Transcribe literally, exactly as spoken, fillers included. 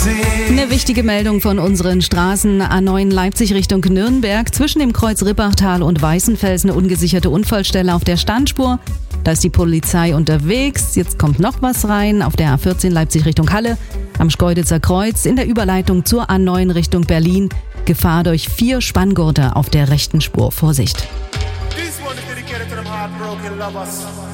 Eine wichtige Meldung von unseren Straßen. A neun Leipzig Richtung Nürnberg. Zwischen dem Kreuz Rippachtal und Weißenfels eine ungesicherte Unfallstelle auf der Standspur. Da ist die Polizei unterwegs. Jetzt kommt noch was rein. Auf der A vierzehn Leipzig Richtung Halle. Am Schkeuditzer Kreuz in der Überleitung zur A neun Richtung Berlin. Gefahr durch vier Spanngurte auf der rechten Spur. Vorsicht! This one is dedicated to them heartbroken lovers.